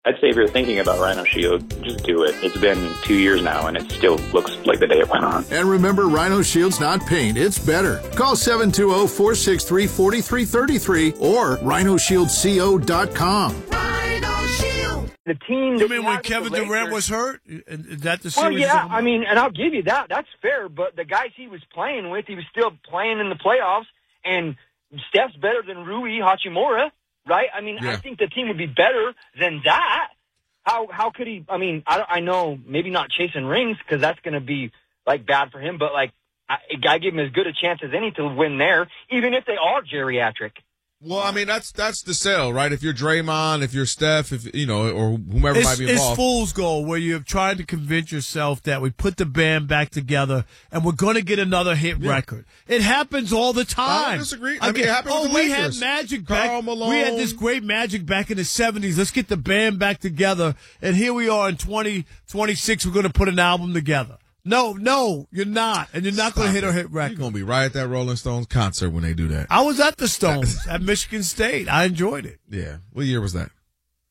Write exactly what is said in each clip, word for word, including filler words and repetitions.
I'd say if you're thinking about Rhino Shield, just do it. It's been two years now, and it still looks like the day it went on. And remember, Rhino Shield's not paint, it's better. Call seven two zero, four six three, four three three three or rhino shield co dot com. Rhino Shield. The team. You mean when Kevin Durant was hurt? Is that the series? Well, yeah, I mean, and I'll give you that. That's fair, but the guys he was playing with, he was still playing in the playoffs, and Steph's better than Rui Hachimura. Right? I mean, yeah. I think the team would be better than that. How how could he? I mean, I, I know maybe not chasing rings because that's going to be like bad for him. But like, I, I give him as good a chance as any to win there, even if they are geriatric. Well, I mean, that's that's the sell, right? If you're Draymond, if you're Steph, if you know, or whomever it's, might be involved. It's fool's gold, where you're trying to convince yourself that we put the band back together and we're going to get another hit yeah. record. It happens all the time. I don't disagree. I mean, it happened oh, with the we Lakers. had Magic Karl back. Malone. We had this great Magic back in the seventies. Let's get the band back together. And here we are in twenty twenty-six. We're going to put an album together. No, no, you're not. And you're not going to hit a hit record. You're going to be right at that Rolling Stones concert when they do that. I was at the Stones at Michigan State. I enjoyed it. Yeah. What year was that?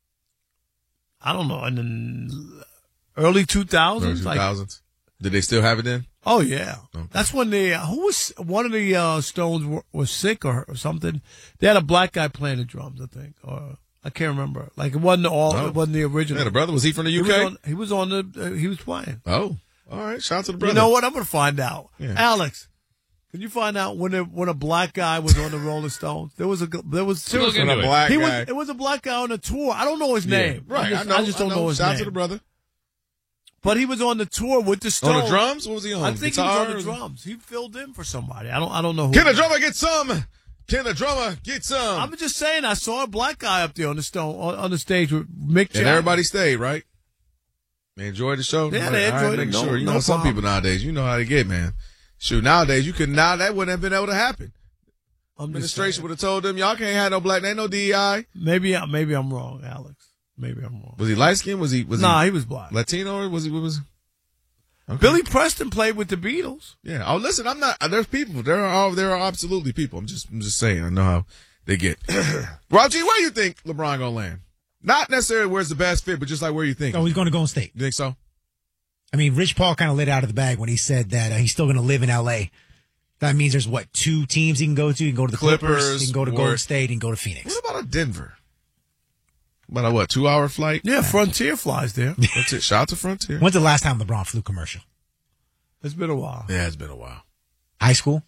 I don't know. In the early two thousands. Early two thousands. Like, did they still have it then? Oh, yeah. Okay. That's when they, who was, one of the uh, Stones were, was sick or, or something. They had a black guy playing the drums, I think. Or I can't remember. Like, it wasn't all, oh. it wasn't the original. Yeah, the brother, was he from the U K? He was on, he was, on the, uh, he was playing. Oh. All right, shout out to the brother. You know what? I'm going to find out. Yeah. Alex, can you find out when a, when a black guy was on the Rolling Stones? There was a there was seriously a black he guy. Was, it was a black guy on a tour. I don't know his yeah. name. Right, I just, I, know, I just don't I know. know his shout name. Shout out to the brother. But he was on the tour with the Stones. On the drums? What was he on? I think Guitar? he was on the drums. He filled in for somebody. I don't I don't know who. Can the drummer get some? Can the drummer get some? I'm just saying. I saw a black guy up there on the stone on, on the stage with Mick Jagger. And everybody stayed, right? They enjoyed the show? Yeah, they enjoyed right, it. Sure. No, you no know, some problem. people nowadays, you know how they get, man. Shoot, nowadays, you could, now that wouldn't have been able to happen. Administration would have told them, y'all can't have no black, ain't no D E I. Maybe, maybe I'm wrong, Alex. Maybe I'm wrong. Was he light skinned? Was he, was nah, he, he was black. Latino or was he, what was okay. Billy Preston played with the Beatles. Yeah. Oh, listen, I'm not, there's people. There are, there are absolutely people. I'm just, I'm just saying, I know how they get. Rob G, where do you think LeBron gonna land? Not necessarily where's the best fit, but just like where you think. Oh, he's going to Golden State. You think so? I mean, Rich Paul kind of lit out of the bag when he said that uh, he's still going to live in L A. That means there's, what, two teams he can go to? He can go to the Clippers, Clippers he can go to Golden State, he can go to Phoenix. What about a Denver? About a, what, two-hour flight? Yeah, Frontier flies there. That's it. Shout out to Frontier. When's the last time LeBron flew commercial? It's been a while. Yeah, it's been a while. High school?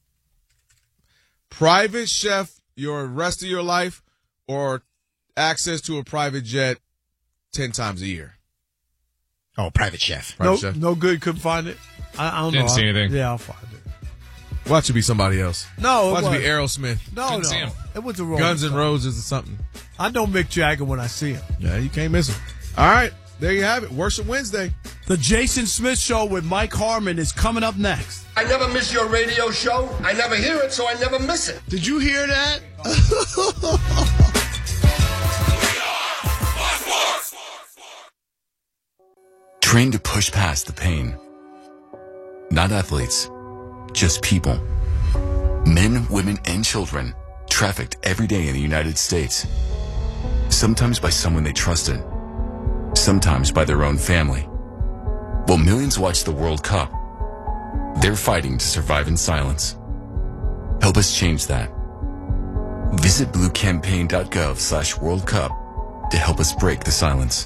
Private chef your rest of your life or access to a private jet ten times a year? Oh, private chef. Private no, chef. No good. Couldn't find it. I, I don't Didn't know. see anything. Yeah, I'll find it. Watch it be somebody else. No, Watch it, it be Aerosmith. No, Didn't no. see him. It was a Rolling Guns N' Stone. Roses or something. I know Mick Jagger when I see him. Yeah, you can't miss him. All right, there you have it. Worship Wednesday. The Jason Smith Show with Mike Harmon is coming up next. I never miss your radio show. I never hear it, so I never miss it. Did you hear that? Trained to push past the pain. Not athletes, just people. Men, women, and children trafficked every day in the United States. Sometimes by someone they trusted. Sometimes by their own family. While millions watch the World Cup, they're fighting to survive in silence. Help us change that. Visit bluecampaign.gov slash World Cup to help us break the silence.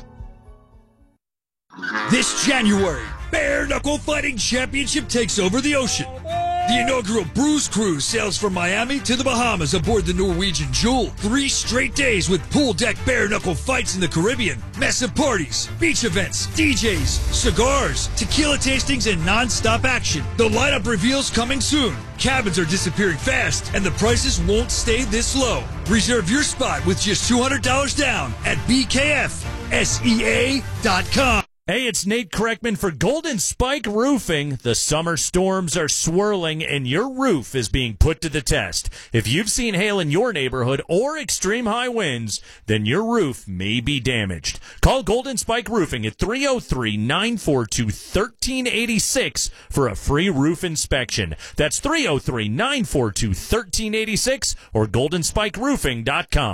This January, Bare Knuckle Fighting Championship takes over the ocean. The inaugural Bruise Cruise sails from Miami to the Bahamas aboard the Norwegian Jewel. Three straight days with pool deck bare knuckle fights in the Caribbean, massive parties, beach events, D Js, cigars, tequila tastings, and non-stop action. The lineup reveals coming soon. Cabins are disappearing fast, and the prices won't stay this low. Reserve your spot with just two hundred dollars down at B K F S E A dot com. Hey, it's Nate Kreckman for Golden Spike Roofing. The summer storms are swirling and your roof is being put to the test. If you've seen hail in your neighborhood or extreme high winds, then your roof may be damaged. Call Golden Spike Roofing at three oh three, nine four two, one three eight six for a free roof inspection. That's three oh three, nine four two, one three eight six or golden spike roofing dot com.